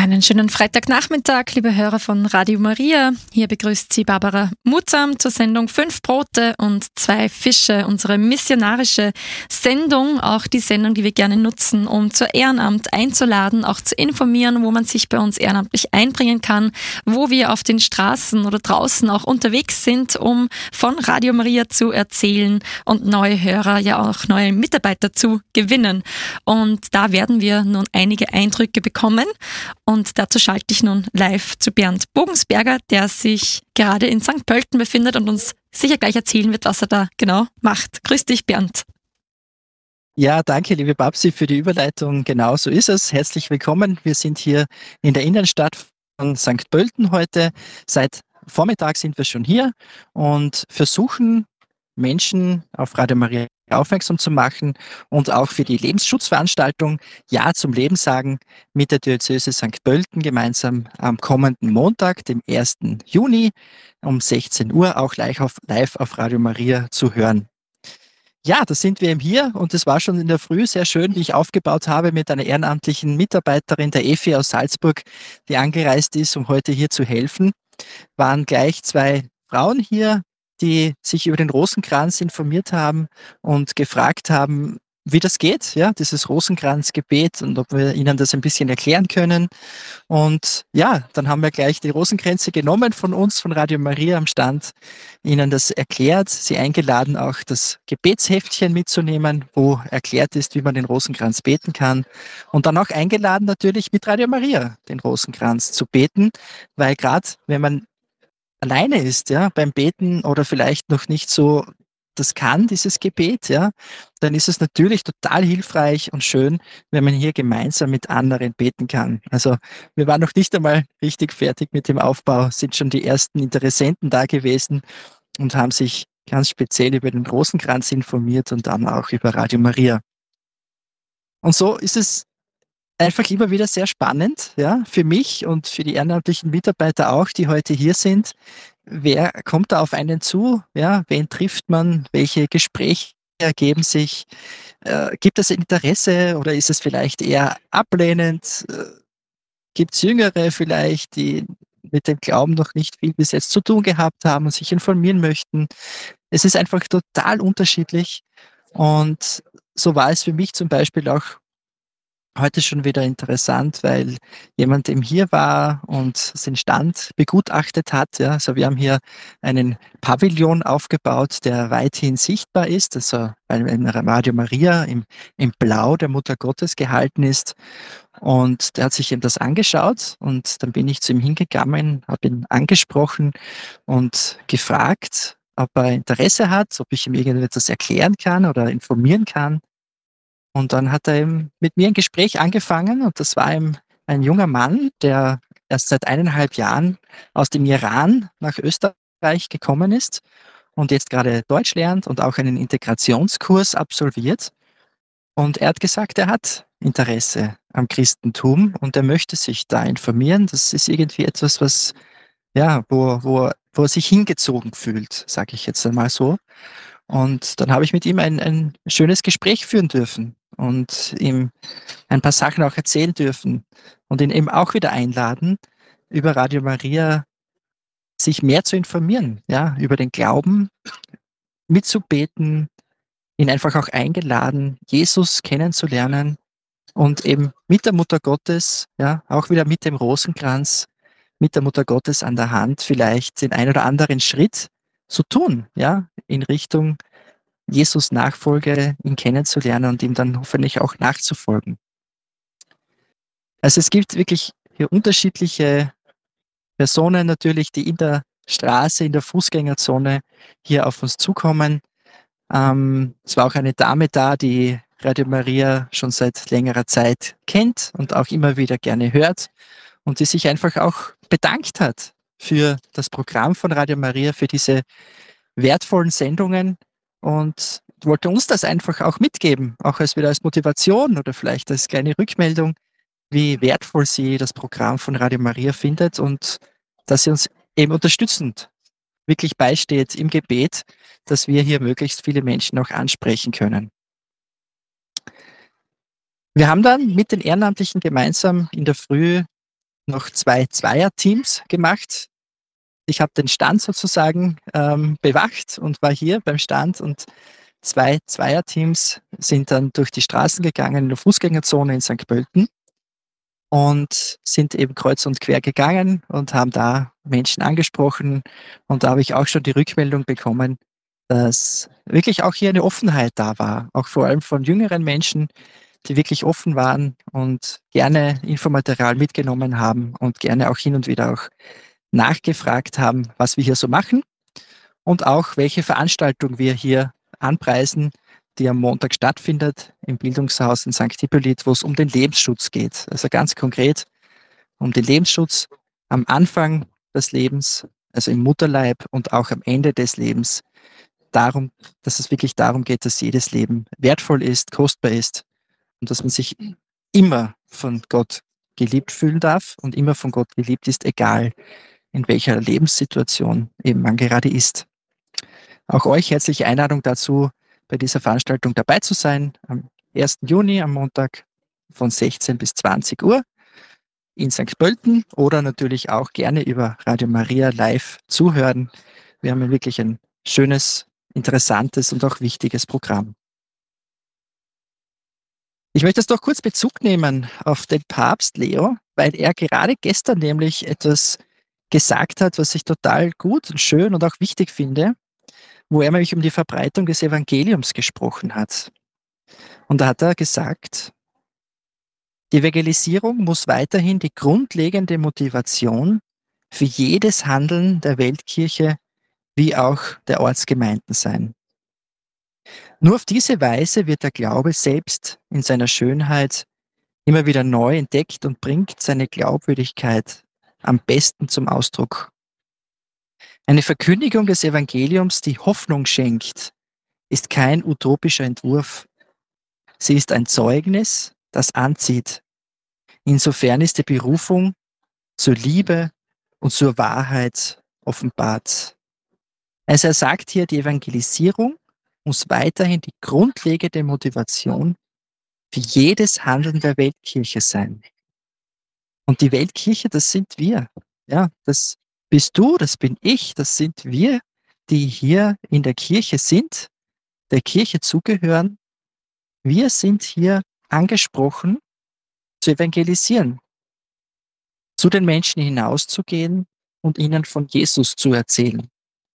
Einen schönen Freitagnachmittag, liebe Hörer von Radio Maria. Hier begrüßt Sie Barbara Mutzam zur Sendung 5 Brote und 2 Fische, unsere missionarische Sendung, auch die Sendung, die wir gerne nutzen, um zur Ehrenamt einzuladen, auch zu informieren, wo man sich bei uns ehrenamtlich einbringen kann, wo wir auf den Straßen oder draußen auch unterwegs sind, um von Radio Maria zu erzählen und neue Hörer, ja auch neue Mitarbeiter zu gewinnen. Und da werden wir nun einige Eindrücke bekommen. Und dazu schalte ich nun live zu Bernd Bogensberger, der sich gerade in St. Pölten befindet und uns sicher gleich erzählen wird, was er da genau macht. Grüß dich, Bernd. Ja, danke, liebe Babsi, für die Überleitung. Genau so ist es. Herzlich willkommen. Wir sind hier in der Innenstadt von St. Pölten heute. Seit Vormittag sind wir schon hier und versuchen, Menschen auf Radio Maria aufmerksam zu machen und auch für die Lebensschutzveranstaltung Ja zum Leben sagen mit der Diözese St. Pölten gemeinsam am kommenden Montag, dem 1. Juni um 16 Uhr auch live auf Radio Maria zu hören. Ja, da sind wir eben hier und es war schon in der Früh sehr schön, wie ich aufgebaut habe mit einer ehrenamtlichen Mitarbeiterin, der Effi aus Salzburg, die angereist ist, um heute hier zu helfen. Waren gleich 2 Frauen hier, die sich über den Rosenkranz informiert haben und gefragt haben, wie das geht, ja, dieses Rosenkranzgebet und ob wir ihnen das ein bisschen erklären können. Und ja, dann haben wir gleich die Rosenkränze genommen von uns, von Radio Maria am Stand, ihnen das erklärt, sie eingeladen, auch das Gebetsheftchen mitzunehmen, wo erklärt ist, wie man den Rosenkranz beten kann. Und dann auch eingeladen, natürlich mit Radio Maria den Rosenkranz zu beten, weil gerade wenn man alleine ist, ja, beim Beten oder vielleicht noch nicht so das kann, dieses Gebet, ja, dann ist es natürlich total hilfreich und schön, wenn man hier gemeinsam mit anderen beten kann. Also wir waren noch nicht einmal richtig fertig mit dem Aufbau, sind schon die ersten Interessenten da gewesen und haben sich ganz speziell über den Rosenkranz informiert und dann auch über Radio Maria. Und so ist es einfach immer wieder sehr spannend, ja, für mich und für die ehrenamtlichen Mitarbeiter auch, die heute hier sind. Wer kommt da auf einen zu? Ja, wen trifft man? Welche Gespräche ergeben sich? Gibt es Interesse oder ist es vielleicht eher ablehnend? Gibt es Jüngere vielleicht, die mit dem Glauben noch nicht viel bis jetzt zu tun gehabt haben und sich informieren möchten? Es ist einfach total unterschiedlich und so war es für mich zum Beispiel auch heute schon wieder interessant, weil jemand eben hier war und den Stand begutachtet hat. Ja. Also wir haben hier einen Pavillon aufgebaut, der weithin sichtbar ist, also weil in Radio Maria im Blau der Mutter Gottes gehalten ist. Und der hat sich eben das angeschaut und dann bin ich zu ihm hingegangen, habe ihn angesprochen und gefragt, ob er Interesse hat, ob ich ihm irgendetwas erklären kann oder informieren kann. Und dann hat er eben mit mir ein Gespräch angefangen und das war eben ein junger Mann, der erst seit 1,5 Jahren aus dem Iran nach Österreich gekommen ist und jetzt gerade Deutsch lernt und auch einen Integrationskurs absolviert. Und er hat gesagt, er hat Interesse am Christentum und er möchte sich da informieren. Das ist irgendwie etwas, was, ja, wo er sich hingezogen fühlt, sage ich jetzt einmal so. Und dann habe ich mit ihm ein schönes Gespräch führen dürfen und ihm ein paar Sachen auch erzählen dürfen und ihn eben auch wieder einladen, über Radio Maria sich mehr zu informieren, ja, über den Glauben, mitzubeten, ihn einfach auch eingeladen, Jesus kennenzulernen und eben mit der Mutter Gottes, ja, auch wieder mit dem Rosenkranz, mit der Mutter Gottes an der Hand vielleicht den ein oder anderen Schritt zu tun, ja, in Richtung Jesus Nachfolge, ihn kennenzulernen und ihm dann hoffentlich auch nachzufolgen. Also es gibt wirklich hier unterschiedliche Personen natürlich, die in der Straße, in der Fußgängerzone hier auf uns zukommen. Es war auch eine Dame da, die Radio Maria schon seit längerer Zeit kennt und auch immer wieder gerne hört und die sich einfach auch bedankt hat für das Programm von Radio Maria, für diese wertvollen Sendungen und wollte uns das einfach auch mitgeben, auch als wieder als Motivation oder vielleicht als kleine Rückmeldung, wie wertvoll sie das Programm von Radio Maria findet und dass sie uns eben unterstützend wirklich beisteht im Gebet, dass wir hier möglichst viele Menschen auch ansprechen können. Wir haben dann mit den Ehrenamtlichen gemeinsam in der Früh noch 2 Zweierteams gemacht. Ich habe den Stand sozusagen bewacht und war hier beim Stand, und 2 Zweierteams sind dann durch die Straßen gegangen in der Fußgängerzone in St. Pölten und sind eben kreuz und quer gegangen und haben da Menschen angesprochen. Und da habe ich auch schon die Rückmeldung bekommen, dass wirklich auch hier eine Offenheit da war, auch vor allem von jüngeren Menschen, die wirklich offen waren und gerne Infomaterial mitgenommen haben und gerne auch hin und wieder auch nachgefragt haben, was wir hier so machen und auch welche Veranstaltung wir hier anpreisen, die am Montag stattfindet im Bildungshaus in St. Hippolyt, wo es um den Lebensschutz geht. Also ganz konkret um den Lebensschutz am Anfang des Lebens, also im Mutterleib, und auch am Ende des Lebens. Darum, dass es wirklich darum geht, dass jedes Leben wertvoll ist, kostbar ist und dass man sich immer von Gott geliebt fühlen darf und immer von Gott geliebt ist, egal in welcher Lebenssituation eben man gerade ist. Auch euch herzliche Einladung dazu, bei dieser Veranstaltung dabei zu sein, am 1. Juni, am Montag von 16 bis 20 Uhr in St. Pölten, oder natürlich auch gerne über Radio Maria live zuhören. Wir haben wirklich ein schönes, interessantes und auch wichtiges Programm. Ich möchte jetzt doch kurz Bezug nehmen auf den Papst Leo, weil er gerade gestern nämlich etwas gesagt hat, was ich total gut und schön und auch wichtig finde, wo er nämlich um die Verbreitung des Evangeliums gesprochen hat. Und da hat er gesagt, die Evangelisierung muss weiterhin die grundlegende Motivation für jedes Handeln der Weltkirche wie auch der Ortsgemeinden sein. Nur auf diese Weise wird der Glaube selbst in seiner Schönheit immer wieder neu entdeckt und bringt seine Glaubwürdigkeit am besten zum Ausdruck. Eine Verkündigung des Evangeliums, die Hoffnung schenkt, ist kein utopischer Entwurf. Sie ist ein Zeugnis, das anzieht. Insofern ist die Berufung zur Liebe und zur Wahrheit offenbart. Also er sagt hier, die Evangelisierung muss weiterhin die grundlegende Motivation für jedes Handeln der Weltkirche sein. Und die Weltkirche, das sind wir. Ja, das bist du, das bin ich, das sind wir, die hier in der Kirche sind, der Kirche zugehören. Wir sind hier angesprochen, zu evangelisieren, zu den Menschen hinauszugehen und ihnen von Jesus zu erzählen.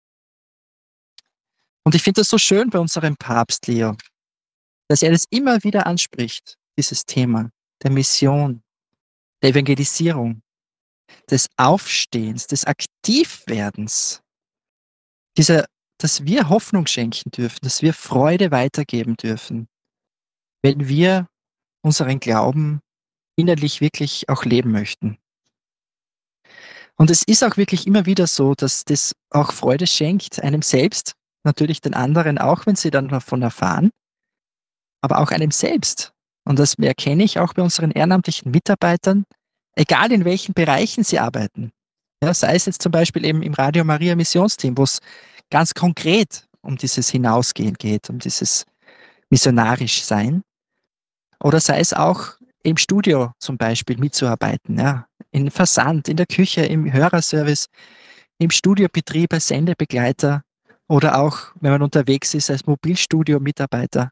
Und ich finde das so schön bei unserem Papst Leo, dass er das immer wieder anspricht, dieses Thema der Mission, der Evangelisierung, des Aufstehens, des Aktivwerdens, dass wir Hoffnung schenken dürfen, dass wir Freude weitergeben dürfen, wenn wir unseren Glauben innerlich wirklich auch leben möchten. Und es ist auch wirklich immer wieder so, dass das auch Freude schenkt, einem selbst, natürlich den anderen auch, wenn sie dann davon erfahren, aber auch einem selbst. Und das erkenne ich auch bei unseren ehrenamtlichen Mitarbeitern, egal in welchen Bereichen sie arbeiten. Ja, sei es jetzt zum Beispiel eben im Radio Maria Missionsteam, wo es ganz konkret um dieses Hinausgehen geht, um dieses missionarisch sein. Oder sei es auch im Studio zum Beispiel mitzuarbeiten, ja, in Versand, in der Küche, im Hörerservice, im Studiobetrieb als Sendebegleiter oder auch, wenn man unterwegs ist, als Mobilstudio-Mitarbeiter.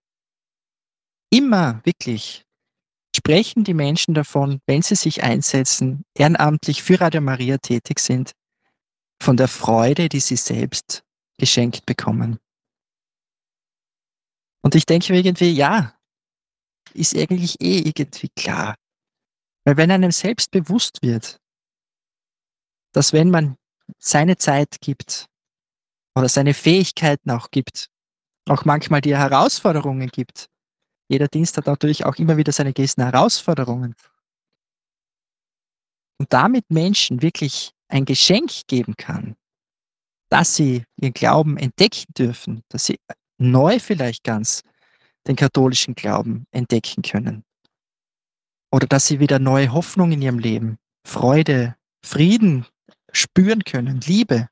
Immer wirklich sprechen die Menschen davon, wenn sie sich einsetzen, ehrenamtlich für Radio Maria tätig sind, von der Freude, die sie selbst geschenkt bekommen. Und ich denke mir irgendwie, ja, ist eigentlich irgendwie klar. Weil wenn einem selbst bewusst wird, dass wenn man seine Zeit gibt oder seine Fähigkeiten auch gibt, auch manchmal die Herausforderungen gibt. Jeder Dienst hat natürlich auch immer wieder seine gewissen Herausforderungen. Und damit Menschen wirklich ein Geschenk geben kann, dass sie ihren Glauben entdecken dürfen, dass sie neu vielleicht ganz den katholischen Glauben entdecken können. Oder dass sie wieder neue Hoffnung in ihrem Leben, Freude, Frieden spüren können, Liebe.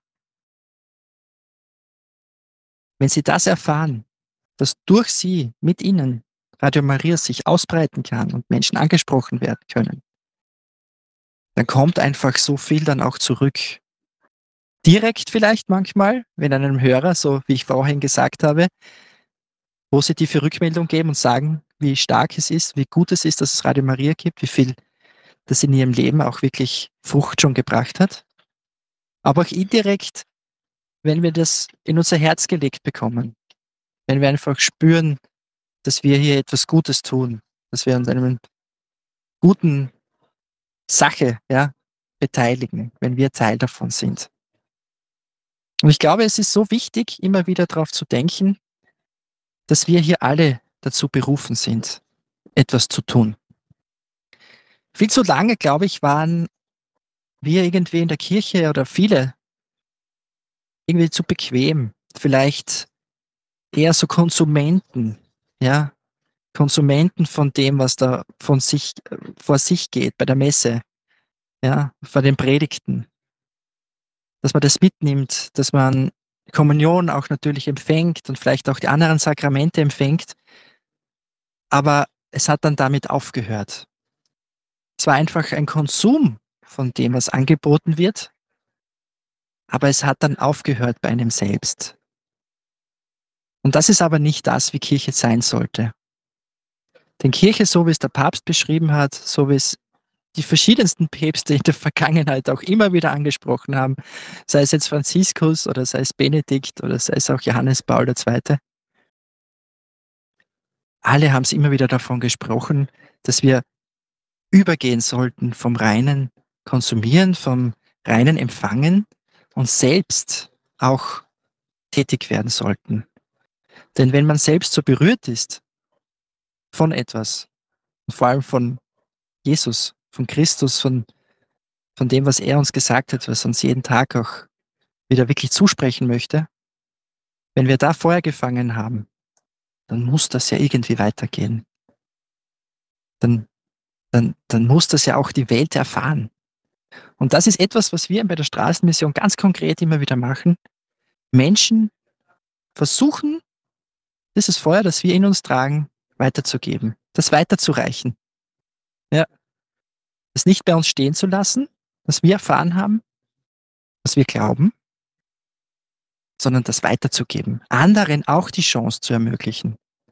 Wenn sie das erfahren, dass durch sie, mit ihnen, Radio Maria sich ausbreiten kann und Menschen angesprochen werden können, dann kommt einfach so viel dann auch zurück. Direkt vielleicht manchmal, wenn einem Hörer, so wie ich vorhin gesagt habe, positive Rückmeldung geben und sagen, wie stark es ist, wie gut es ist, dass es Radio Maria gibt, wie viel das in ihrem Leben auch wirklich Frucht schon gebracht hat. Aber auch indirekt, wenn wir das in unser Herz gelegt bekommen, wenn wir einfach spüren, dass wir hier etwas Gutes tun, dass wir uns einer guten Sache, ja, beteiligen, wenn wir Teil davon sind. Und ich glaube, es ist so wichtig, immer wieder darauf zu denken, dass wir hier alle dazu berufen sind, etwas zu tun. Viel zu lange, glaube ich, waren wir irgendwie in der Kirche oder viele irgendwie zu bequem. Vielleicht eher so Konsumenten, ja, Konsumenten von dem, was da vor sich geht bei der Messe, ja, vor den Predigten. Dass man das mitnimmt, dass man Kommunion auch natürlich empfängt und vielleicht auch die anderen Sakramente empfängt. Aber es hat dann damit aufgehört. Es war einfach ein Konsum von dem, was angeboten wird, aber es hat dann aufgehört bei einem selbst. Und das ist aber nicht das, wie Kirche sein sollte. Denn Kirche, so wie es der Papst beschrieben hat, so wie es die verschiedensten Päpste in der Vergangenheit auch immer wieder angesprochen haben, sei es jetzt Franziskus oder sei es Benedikt oder sei es auch Johannes Paul II., alle haben es immer wieder davon gesprochen, dass wir übergehen sollten vom reinen Konsumieren, vom reinen Empfangen und selbst auch tätig werden sollten. Denn wenn man selbst so berührt ist von etwas, vor allem von Jesus, von Christus, von dem, was er uns gesagt hat, was uns jeden Tag auch wieder wirklich zusprechen möchte, wenn wir da Feuer gefangen haben, dann muss das ja irgendwie weitergehen. Dann muss das ja auch die Welt erfahren. Und das ist etwas, was wir bei der Straßenmission ganz konkret immer wieder machen. Menschen versuchen, dieses Feuer, das wir in uns tragen, weiterzugeben, das weiterzureichen. Ja, das nicht bei uns stehen zu lassen, was wir erfahren haben, was wir glauben, sondern das weiterzugeben, anderen auch die Chance zu ermöglichen,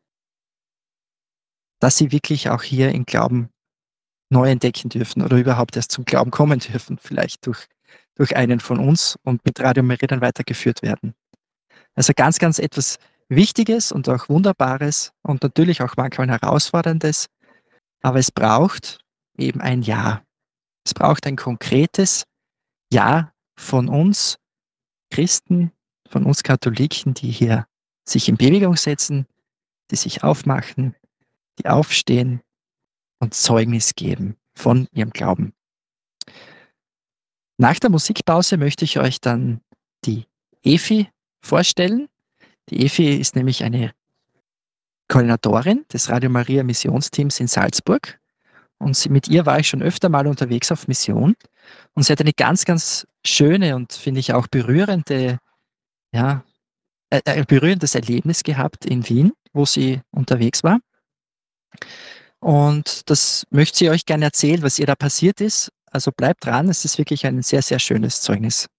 dass sie wirklich auch hier im Glauben neu entdecken dürfen oder überhaupt erst zum Glauben kommen dürfen, vielleicht durch einen von uns und mit Radio Maria dann weitergeführt werden. Also ganz, ganz etwas Wichtiges und auch Wunderbares und natürlich auch manchmal Herausforderndes, aber es braucht eben ein Ja. Es braucht ein konkretes Ja von uns Christen, von uns Katholiken, die hier sich in Bewegung setzen, die sich aufmachen, die aufstehen und Zeugnis geben von ihrem Glauben. Nach der Musikpause möchte ich euch dann die Efi vorstellen. Die Efi ist nämlich eine Koordinatorin des Radio Maria Missionsteams in Salzburg. Und mit ihr war ich schon öfter mal unterwegs auf Mission. Und sie hat eine ganz, ganz schöne und finde ich auch berührende, ja, berührendes Erlebnis gehabt in Wien, wo sie unterwegs war. Und das möchte sie euch gerne erzählen, was ihr da passiert ist. Also bleibt dran, es ist wirklich ein sehr, sehr schönes Zeugnis.